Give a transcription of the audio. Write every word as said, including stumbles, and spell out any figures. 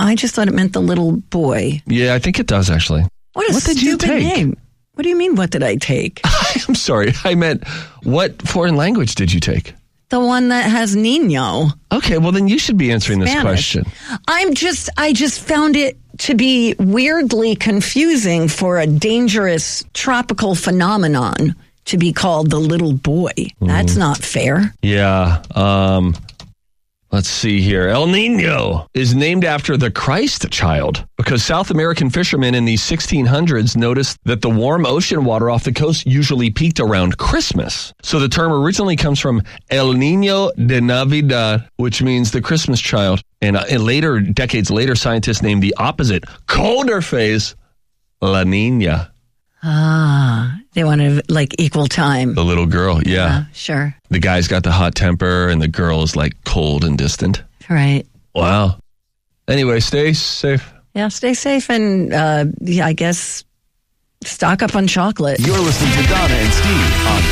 I just thought it meant the little boy. Yeah, I think it does, actually. What a what did stupid you take? name. What do you mean, what did I take? I'm sorry. I meant, what foreign language did you take? The one that has Nino. Okay, well, then you should be answering Spanish. this question. I'm just, I just found it to be weirdly confusing for a dangerous tropical phenomenon to be called the little boy. That's mm. not fair. Yeah. Um, let's see here. El Nino is named after the Christ child because South American fishermen in the sixteen hundreds noticed that the warm ocean water off the coast usually peaked around Christmas. So the term originally comes from El Nino de Navidad, which means the Christmas child. And, uh, and later, decades later, scientists named the opposite, colder phase, La Nina. Ah, they wanted like equal time. The little girl, yeah. yeah. Sure. The guy's got the hot temper and the girl is like cold and distant. Right. Wow. Anyway, stay safe. Yeah, stay safe and uh, yeah, I guess stock up on chocolate. You're listening to Donna and Steve on